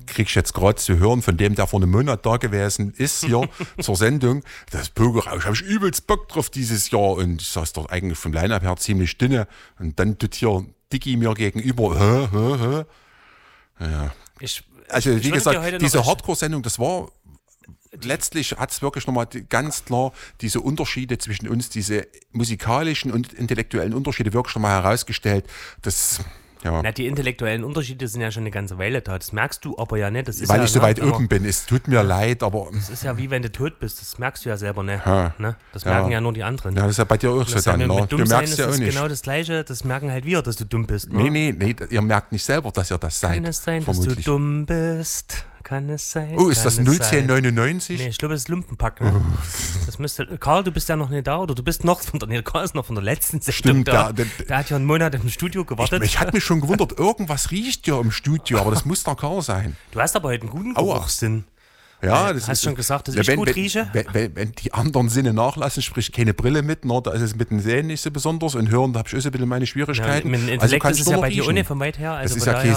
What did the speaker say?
krieg ich jetzt gerade zu hören von dem, der vor einem Monat da gewesen ist hier zur Sendung. Das Pokerausch, habe ich übelst Bock drauf dieses Jahr. Und ich saß dort eigentlich vom Line-Up her ziemlich dünne. Und dann tut hier Dicky mir gegenüber. Ja. Also wie gesagt, diese Hardcore-Sendung, das war... Letztlich hat es wirklich nochmal ganz klar diese Unterschiede zwischen uns, diese musikalischen und intellektuellen Unterschiede wirklich nochmal herausgestellt. Das, ja. Na, die intellektuellen Unterschiede sind ja schon eine ganze Weile da. Das merkst du aber ja nicht. Das ist Weil ja, ich so weit oben bin. Es tut mir leid, aber... Das ist ja wie wenn du tot bist. Das merkst du ja selber nicht. Ja. Ne? Das merken ja nur die anderen. Ja, das ist ja bei dir auch so dann. Mit Du merkst ja auch ist nicht. genau das Gleiche. Das merken halt wir, dass du dumm bist. Ne? Nee, ihr merkt nicht selber, dass ihr das seid. Kann es sein, vermutlich. dass du dumm bist? Kann es sein? Oh, ist das 01099? Nee, ich glaube, das ist Lumpenpack. Ne? Das müsste. Karl, du bist ja noch nicht da, oder du bist noch von der. Nee, Karl ist noch von der letzten Sendung. Stimmt, da. Der hat ja einen Monat im Studio gewartet. Ich hatte mich schon gewundert, irgendwas riecht ja im Studio, aber das muss der Karl sein. Du hast aber heute einen guten Geruchssinn. Ja, das hast ist, schon gesagt, dass ich gut rieche? Wenn die anderen Sinne nachlassen, sprich keine Brille mit, da ist es mit dem Sehen nicht so besonders und Hören, da habe ich auch so ein bisschen meine Schwierigkeiten. Ja, mit dem Intellekt ist es ja bei dir ohne von weit her. Also das ist ja kein